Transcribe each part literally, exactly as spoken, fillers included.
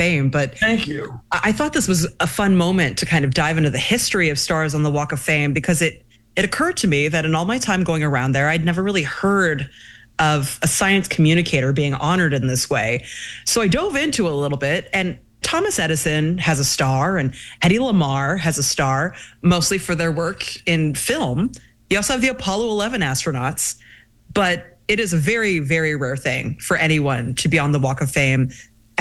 Fame. But thank you. I thought this was a fun moment to kind of dive into the history of stars on the Walk of Fame, because it, it occurred to me that in all my time going around there, I'd never really heard of a science communicator being honored in this way. So I dove into it a little bit, and Thomas Edison has a star and Hedy Lamarr has a star, mostly for their work in film. You also have the Apollo eleven astronauts, but it is a very, very rare thing for anyone to be on the Walk of Fame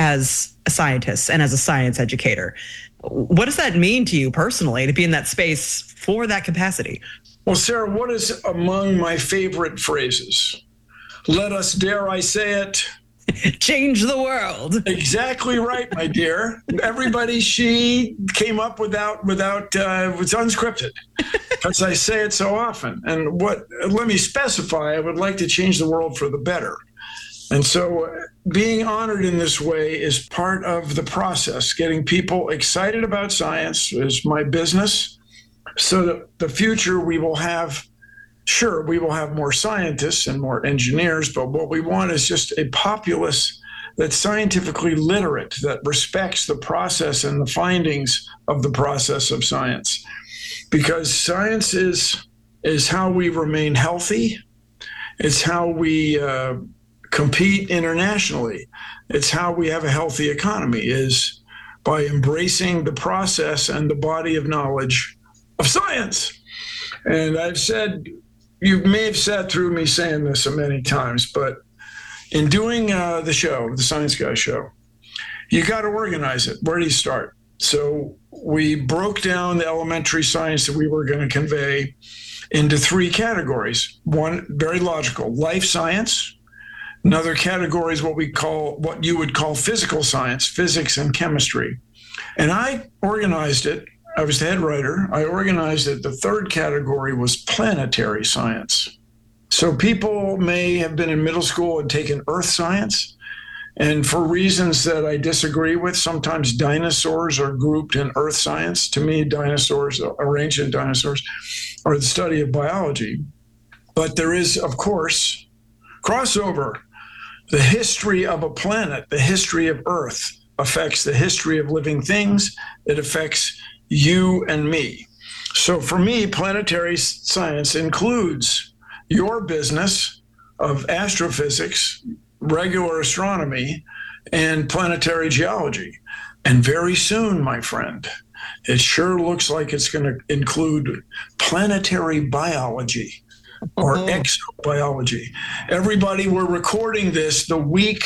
as a scientist and as a science educator. What does that mean to you personally to be in that space for that capacity? Well, Sarah, what is among my favorite phrases? Let us, dare I say it, change the world. Exactly right, my dear. Everybody she came up without, without, uh, it's unscripted, because I say it so often. And what, let me specify, I would like to change the world for the better. And so uh, being honored in this way is part of the process. Getting people excited about science is my business. So that the future we will have, sure, we will have more scientists and more engineers, but what we want is just a populace that's scientifically literate, that respects the process and the findings of the process of science. Because science is, is how we remain healthy. It's how we uh, compete internationally. It's how we have a healthy economy, is by embracing the process and the body of knowledge of science. And I've said, you may have sat through me saying this many times, but in doing uh, the show, the Science Guy show, you got to organize it. Where do you start? So we broke down the elementary science that we were going to convey into three categories. One, very logical, life science. Another category is what we call, what you would call physical science, physics and chemistry. And I organized it. I was the head writer. I organized it. The third category was planetary science. So people may have been in middle school and taken earth science. And for reasons that I disagree with, sometimes dinosaurs are grouped in earth science. To me, dinosaurs, or ancient dinosaurs, are the study of biology. But there is, of course, crossover. The history of a planet, the history of Earth, affects the history of living things. It affects you and me. So for me, planetary science includes your business of astrophysics, regular astronomy, and planetary geology. And very soon, my friend, it sure looks like it's going to include planetary biology or oh. exobiology. Everybody, we're recording this the week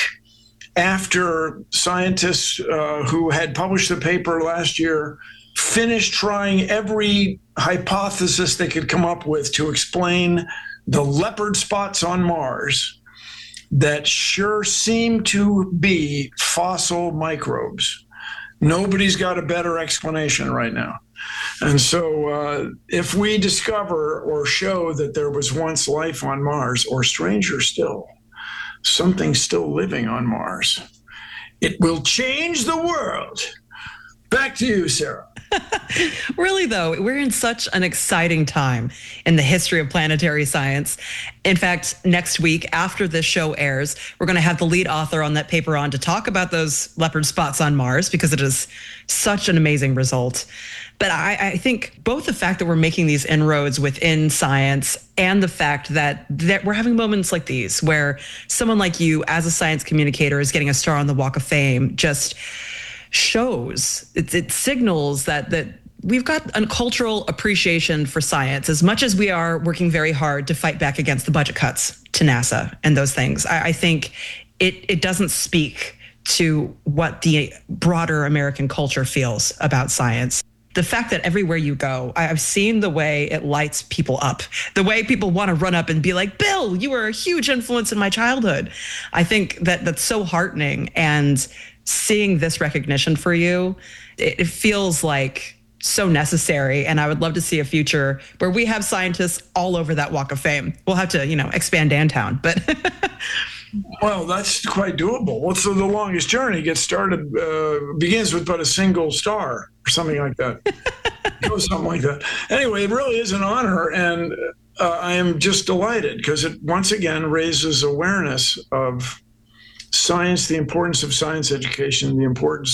after scientists uh, who had published the paper last year finished trying every hypothesis they could come up with to explain the leopard spots on Mars that sure seem to be fossil microbes. Nobody's got a better explanation right now. And so uh, if we discover or show that there was once life on Mars, or stranger still, something still living on Mars, it will change the world. Back to you, Sarah. Really, though, we're in such an exciting time in the history of planetary science. In fact, next week, after this show airs, we're going to have the lead author on that paper on to talk about those leopard spots on Mars, because it is such an amazing result. But I, I think both the fact that we're making these inroads within science and the fact that, that we're having moments like these where someone like you, as a science communicator, is getting a star on the Walk of Fame just shows, it, it signals that that we've got a cultural appreciation for science, as much as we are working very hard to fight back against the budget cuts to NASA and those things. I, I think it it doesn't speak to what the broader American culture feels about science. The fact that everywhere you go, I've seen the way it lights people up, the way people want to run up and be like, Bill, you were a huge influence in my childhood. I think that that's so heartening. And seeing this recognition for you, it, it feels like so necessary. And I would love to see a future where we have scientists all over that Walk of Fame. We'll have to, you know, expand Dantown, but. Well, that's quite doable. Well, so the longest journey gets started, uh, begins with but a single star or something like that. Or something like that. Anyway, it really is an honor. And uh, I am just delighted because it once again raises awareness of science, the importance of science education, the importance